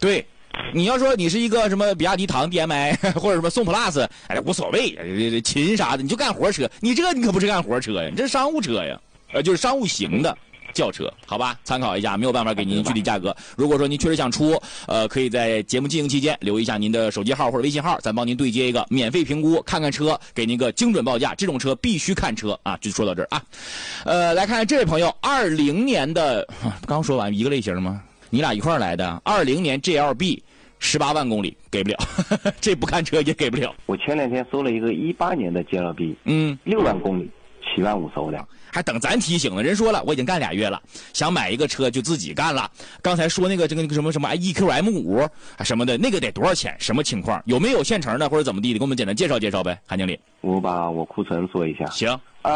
对，你要说你是一个什么比亚迪唐 DMI 或者什么宋 plus， 哎，无所谓，秦啥的，你就干活车。你这个你可不是干活车呀，你这是商务车呀，就是商务型的轿车，好吧？参考一下，没有办法给您具体价格。如果说您确实想出，可以在节目进行期间留一下您的手机号或者微信号，咱帮您对接一个免费评估，看看车，给您个精准报价。这种车必须看车啊！就说到这儿啊。来看这位朋友，20年的，刚说完一个类型吗？你俩一块儿来的，20年 GLB。18万公里给不了，这不看车也给不了。 我前两天收了一个18年的 GLB， 6万公里，7万5收的。 还等咱提醒呢，人说了，我已经干2月了，想买一个车就自己干了。刚才说那个这个什么 EQM5 什么的，那个得多少钱？什么情况？有没有现成的或者怎么地的？给我们简单介绍介绍呗，韩经理。 我把我库存说一下。 行。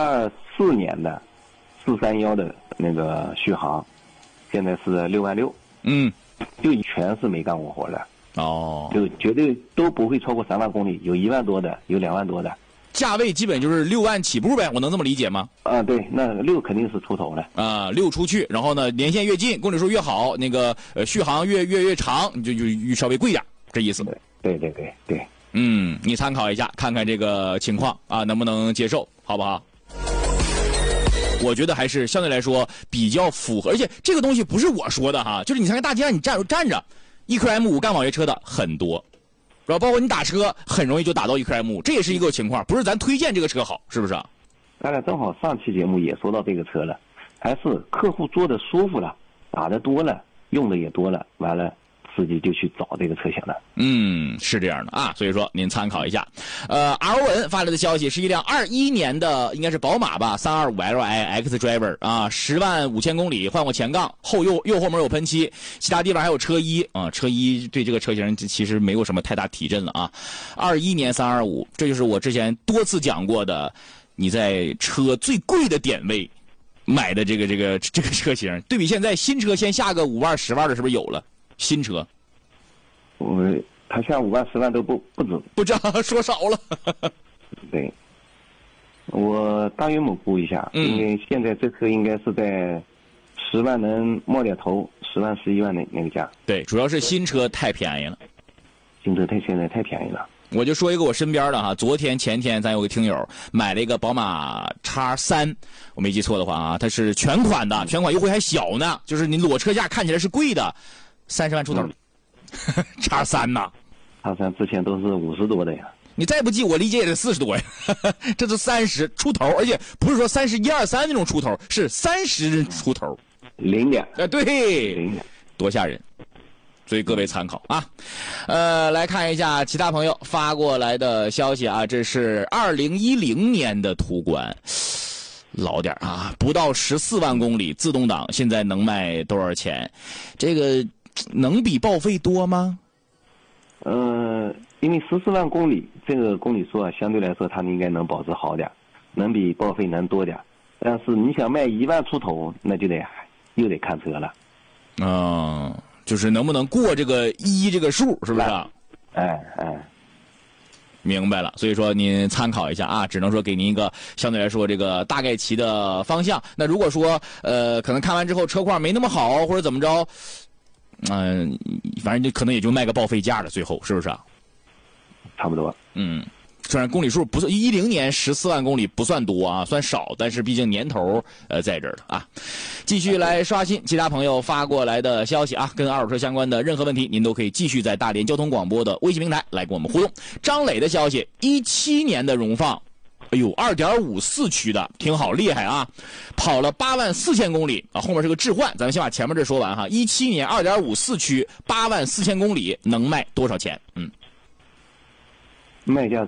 24年的431的那个续航，现在是6万6。就全是没干过活的。 哦， 就绝对都不会超过3万公里，有1万多的，有2万多的。 价位基本就是6万起步呗，我能这么理解吗？ 对，那6肯定是出头的。 6出去，然后呢，年限越近，公里数越好，那个续航越长，就稍微贵点，这意思。 对。 你参考一下，看看这个情况啊，能不能接受，好不好？我觉得还是相对来说比较符合，而且这个东西不是我说的哈，就是你看大街上你站着 EQM5 干网约车的很多，然后包括你打车很容易就打到 EQM5，这也是一个情况，不是咱推荐这个车好，是不是啊？ 咱俩正好上期节目也说到这个车了，还是客户坐的舒服了，打的多了，用的也多了，完了司机就去找这个车型了。 是这样的啊，所以说您参考一下。R 文发来的消息是一辆21年的，应该是宝马吧，325Li X Driver 啊，10万5千公里，换过前杠，右后门有喷漆，其他地方还有车衣啊。车衣对这个车型其实没有什么太大提振了啊。21年325，这就是我之前多次讲过的，你在车最贵的点位买的这个车型，对比现在新车先下个5万10万的，是不是有了？新车， 他像5万10万都不止， 不知道说少了。 对，我大约模估一下，因为现在这车应该是在10万能摸点头，10万11万那个价。 对，主要是新车太便宜了， 新车现在太便宜了。 我就说一个我身边的哈，昨天前天咱有个听友买了一个宝马 X3， 我没记错的话啊，它是全款的，全款优惠还小呢，就是你裸车价看起来是贵的，30万出头。X3 呐 ，X3之前都是50多的呀。 你再不济，我理解也得40多呀，这是30出头，而且不是说31、23那种出头，是30出头， 零点。 对，多吓人。所以各位参考啊。来看一下其他朋友发过来的消息啊，这是2010年的途观，老点啊，不到14万公里，自动挡现在能卖多少钱？这个能比报废多吗？ 因为14万公里这个公里数啊，相对来说它应该能保值好点，能比报废能多点。但是你想卖1万出头，那就又得看车了。 就是能不能过这个这个数，是不是？明白了。所以说您参考一下啊，只能说给您一个相对来说这个大概齐的方向。那如果说可能看完之后车况没那么好，或者怎么着，反正就可能也就卖个报废价了，最后是不是啊？ 差不多。 虽然公里数不算10年14万公里不算多啊，算少，但是毕竟年头在这儿了啊。继续来刷新其他朋友发过来的消息啊，跟二手车相关的任何问题，您都可以继续在大连交通广播的微信平台来跟我们互动。张磊的消息，17年的荣放，2.5 四驱的，挺好，厉害啊，跑了8万4千公里啊，后面是个置换，咱们先把前面这说完哈。17年2.5四驱8万4千公里能卖多少钱？卖价